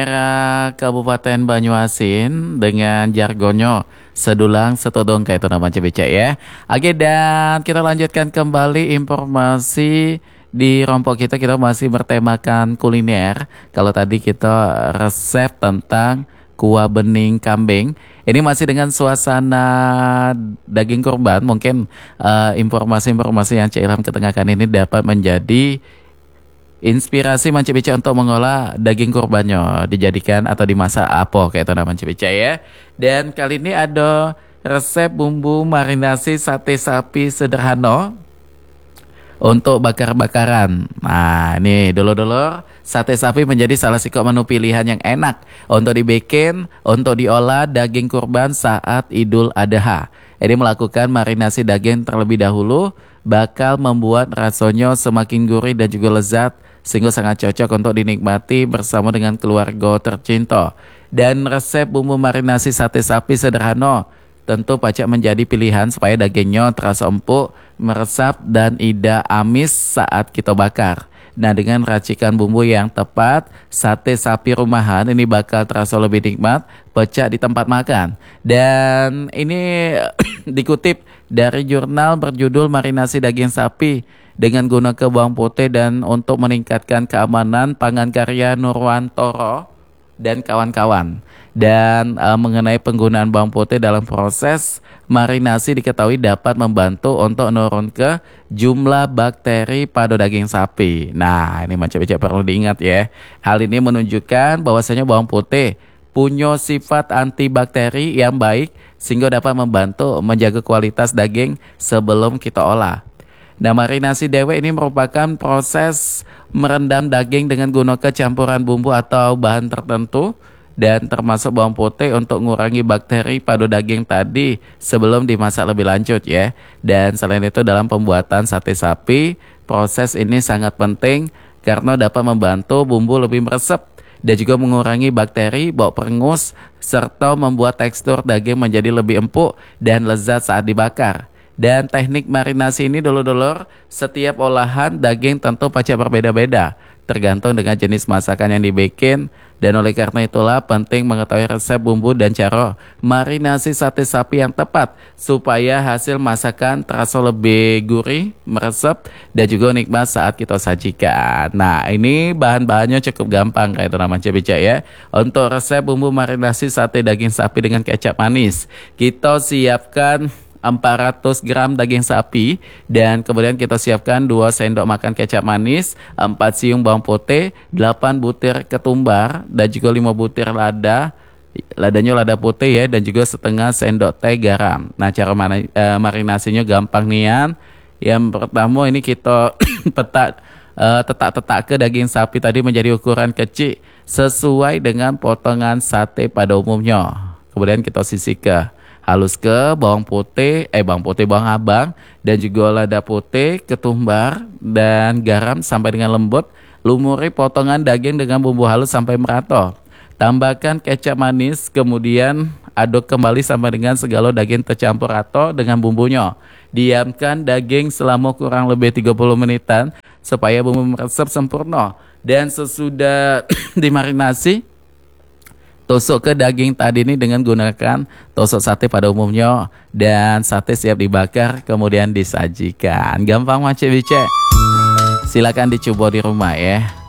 Daerah Kabupaten Banyuasin dengan jargonnya sedulang setodong kayak itu namanya becak ya. Oke, dan kita lanjutkan kembali informasi di rompok kita. Kita masih bertemakan kuliner. Kalau tadi kita resep tentang kuah bening kambing, ini masih dengan suasana daging kurban. Mungkin informasi-informasi yang Cik Ilham ketengahkan ini dapat menjadi inspirasi Manci Beca untuk mengolah daging kurbannya dijadikan atau dimasak apa kayak itu nama Manci Beca ya. Dan kali ini ada resep bumbu marinasi sate sapi sederhana untuk bakar-bakaran. Nah, ini dulu-dulu sate sapi menjadi salah satu menu pilihan yang enak untuk dibikin, untuk diolah daging kurban saat Idul Adha. Ini melakukan marinasi daging terlebih dahulu bakal membuat rasanya semakin gurih dan juga lezat, sehingga sangat cocok untuk dinikmati bersama dengan keluarga tercinta. Dan resep bumbu marinasi sate sapi sederhana tentu pacak menjadi pilihan supaya dagingnya terasa empuk, meresap dan tidak amis saat kita bakar. Nah, dengan racikan bumbu yang tepat, sate sapi rumahan ini bakal terasa lebih nikmat, pecah di tempat makan. Dan ini dikutip dari jurnal berjudul Marinasi Daging Sapi dengan guna ke bawang putih dan untuk meningkatkan keamanan pangan karya Nurwantoro dan kawan-kawan. Dan mengenai penggunaan bawang putih dalam proses marinasi diketahui dapat membantu untuk menurun ke jumlah bakteri pada daging sapi. Nah, ini macam-macam perlu diingat ya. Hal ini menunjukkan bahwasanya bawang putih punya sifat antibakteri yang baik sehingga dapat membantu menjaga kualitas daging sebelum kita olah. Nah, marinasi dewe ini merupakan proses merendam daging dengan gunakan campuran bumbu atau bahan tertentu dan termasuk bawang putih untuk mengurangi bakteri pada daging tadi sebelum dimasak lebih lanjut ya. Dan selain itu dalam pembuatan sate sapi, proses ini sangat penting karena dapat membantu bumbu lebih meresap dan juga mengurangi bakteri, bau perengus, serta membuat tekstur daging menjadi lebih empuk dan lezat saat dibakar. Dan teknik marinasi ini dulur-dulur, setiap olahan daging tentu pasti berbeda-beda, tergantung dengan jenis masakan yang dibikin. Dan oleh karena itulah penting mengetahui resep bumbu dan cara marinasi sate sapi yang tepat supaya hasil masakan terasa lebih gurih, meresap, dan juga nikmat saat kita sajikan. Nah, ini bahan-bahannya cukup gampang kayak itu namanya Beca ya. Untuk resep bumbu marinasi sate daging sapi dengan kecap manis, kita siapkan 400 gram daging sapi dan kemudian kita siapkan 2 sendok makan kecap manis, 4 siung bawang putih, 8 butir ketumbar dan juga 5 butir lada. Ladanya lada putih ya, dan juga setengah sendok teh garam. Nah, cara marinasinya gampang nian. Yang pertama ini kita tetak-tetak ke daging sapi tadi menjadi ukuran kecil sesuai dengan potongan sate pada umumnya. Kemudian kita sisihkan halus ke bawang abang dan juga lada putih, ketumbar dan garam sampai dengan lembut. Lumuri potongan daging dengan bumbu halus sampai merata. Tambahkan kecap manis, kemudian aduk kembali sampai dengan segala daging tercampur rata dengan bumbunya. Diamkan daging selama kurang lebih 30 menitan supaya bumbu meresap sempurna. Dan sesudah dimarinasi, tusuk ke daging tadi ini dengan gunakan tusuk sate pada umumnya dan sate siap dibakar kemudian disajikan. Gampang Manci Beca. Silakan dicoba di rumah ya.